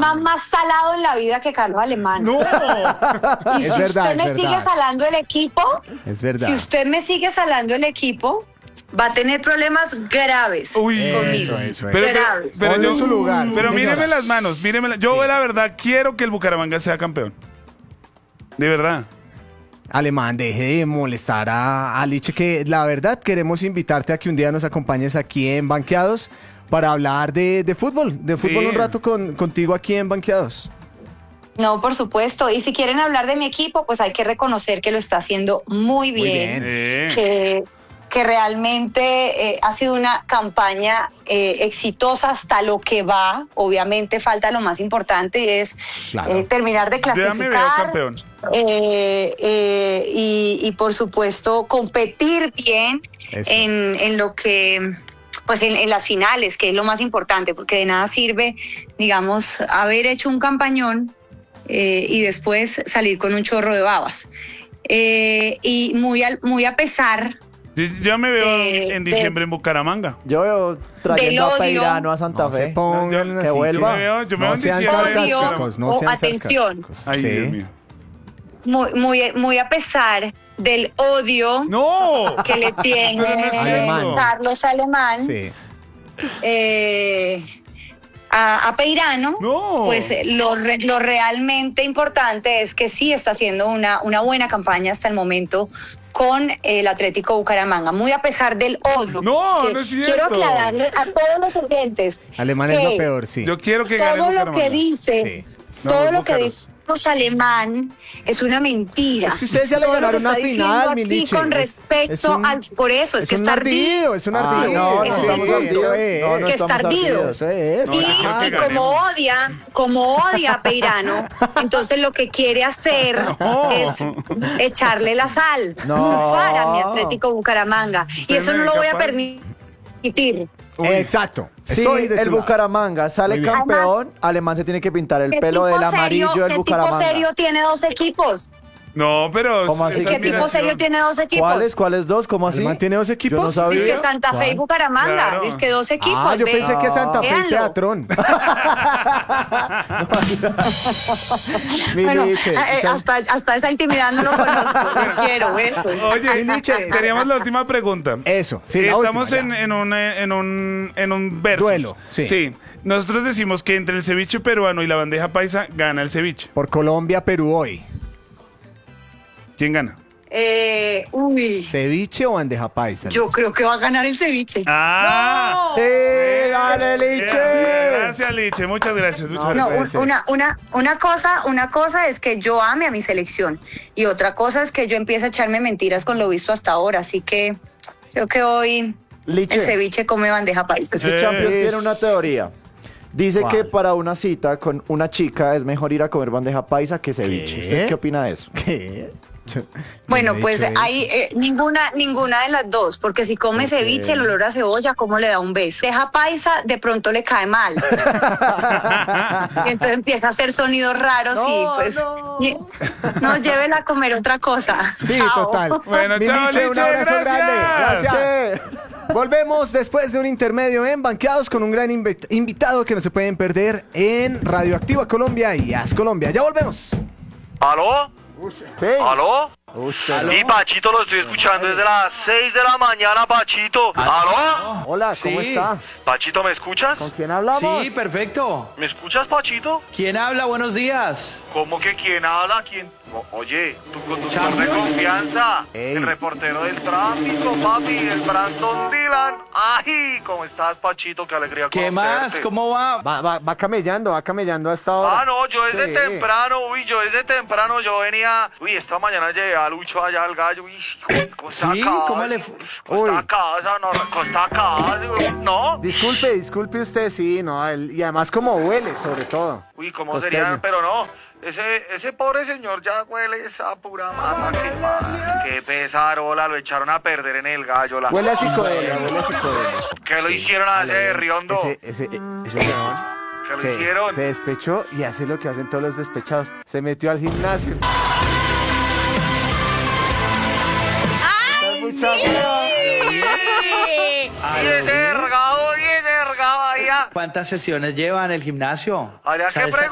man más salado en la vida que Carlos Alemán. No. Y si usted me sigue salando el equipo, Es verdad. si usted me sigue salando el equipo, va a tener problemas graves conmigo. Eso. Graves. Ponlo en su lugar. Pero sí, míreme señora. las manos, Yo la verdad quiero que el Bucaramanga sea campeón. De verdad. Alemán, deje de molestar a Liche, que la verdad queremos invitarte a que un día nos acompañes aquí en Banqueados para hablar de fútbol, un rato contigo aquí en Banqueados. No, por supuesto. Y si quieren hablar de mi equipo, pues hay que reconocer que lo está haciendo muy bien. Que realmente ha sido una campaña exitosa hasta lo que va. Obviamente falta lo más importante y es terminar de clasificar. Ya me veo campeón. Y por supuesto competir bien en lo que, pues en las finales, que es lo más importante, porque de nada sirve, digamos, haber hecho un campañón y después salir con un chorro de babas. Y muy a pesar. Yo me veo en diciembre en Bucaramanga. Yo veo trayendo a Peirano a Santa Fe. Pongan que vuelva. Yo me veo en sean diciembre. sarcásticos, no sean atención. sarcásticos. Ay, Sí. Dios mío. Muy a pesar del odio ¡No! que le tiene Alemán. Carlos Alemán Sí. a Peirano, No. pues lo realmente importante es que sí está haciendo una buena campaña hasta el momento con el Atlético Bucaramanga, muy a pesar del odio. No, que no es cierto. Quiero aclararle a todos los oyentes Alemán es lo peor, sí. Yo quiero que gane todo lo Bucaramanga. que dice, Sí. todo No, lo que búscalos. dice Alemán es una mentira. Es que ustedes ya le Todo lo ganaron que una está final, diciendo mi aquí Liche. con respecto al, por eso es que un está ardido. es un ardido. no, no Sí, estamos ardidos. eso es. No, no que está estamos ardido. ardidos. Eso es. No, yo creo que Y como odia a Peirano, entonces lo que quiere hacer es echarle la sal, No. bufar a mi Atlético Bucaramanga. Y Usted eso me no ve lo voy a capaz. permitir. Uy. Exacto. Si Estoy de el tu lado. Bucaramanga sale Muy bien. campeón, Alemán se tiene que pintar el ¿Qué pelo tipo del amarillo serio- del ¿Qué tipo Bucaramanga. serio tiene dos equipos? No, pero... ¿Cómo así? esa ¿Qué tipo admiración. serio tiene dos equipos? ¿Cuáles dos? ¿Cómo así? Alemán tiene dos equipos. Yo no sabía. Dice Santa Fe y Bucaramanga. Claro. Dice que dos equipos. Ah, yo ve. pensé que Santa Fe y Véanlo. Teatrón. Mi Bueno, Liche, hasta esa intimidad no lo conozco. Les quiero, besos. Oye, Liche. teníamos la última pregunta. Eso, sí, la Estamos última, ya. en un versus. Duelo, sí. Nosotros decimos que entre el ceviche peruano y la bandeja paisa gana el ceviche. Por Colombia, Perú hoy. ¿Quién gana? ¿Ceviche o bandeja paisa? Yo creo que va a ganar el ceviche. ¡Ah! ¡Sí! ¡Dale, Liche! Gracias, Liche. Muchas gracias. Muchas No, gracias. una cosa es que yo ame a mi selección y otra cosa es que yo empiece a echarme mentiras con lo visto hasta ahora. Así que creo que hoy Liche. el ceviche come bandeja paisa. Es que Champions tiene una teoría. Dice ¿Cuál? que para una cita con una chica es mejor ir a comer bandeja paisa que ceviche. ¿Qué? ¿Usted qué opina de eso? ¿Qué? Bueno, No he pues dicho eso. hay ninguna de las dos, porque si come ceviche, el olor a cebolla, ¿cómo le da un beso? Deja paisa, de pronto le cae mal. Y entonces empieza a hacer sonidos raros y pues no, llévela a comer otra cosa. Sí, Chao. total. Bueno, Mi chao, Liche, un Liche, abrazo gracias. grande. Gracias. Volvemos después de un intermedio en Banqueados con un gran invitado que no se pueden perder en Radioactiva Colombia y As Colombia. Ya volvemos. ¿Aló? Sí. ¿Aló? Usted. Sí, Pachito, lo estoy escuchando desde las 6 de la mañana, Pachito. ¿Aló? Hola, ¿cómo Sí. está? Pachito, ¿me escuchas? ¿Con quién hablamos? Sí, perfecto. ¿Me escuchas, Pachito? ¿Quién habla? Buenos días. ¿Cómo que quién habla? ¿Quién? Oye, tu conductor de Champions. confianza, Ey. el reportero del tráfico, papi, el Brandon Dylan. ¡Ay! ¿Cómo estás, Pachito? Qué alegría ¿Qué más? conocerte. ¿Cómo va? Va camellando a esta hora. Ah, no, yo desde Sí. temprano, yo venía, esta mañana llegué a Lucho allá al gallo, Costa Sí, Casa, ¿cómo le fue? Costa Casa, ¿no? Disculpe usted, sí, no, y además como huele, sobre todo. ¿Cómo Costeño. sería? Pero no, ese pobre señor ya huele esa pura mata, qué pesarola, lo echaron a perder en el gallo, Huele a psicodelia. ¿Qué lo hicieron a ese Riondo? Ese león ¿Qué lo hicieron? se despechó y hace lo que hacen todos los despechados. Se metió al gimnasio. Y ese ergado allá. ¿Cuántas sesiones lleva en el gimnasio? Habría O sea, que esta-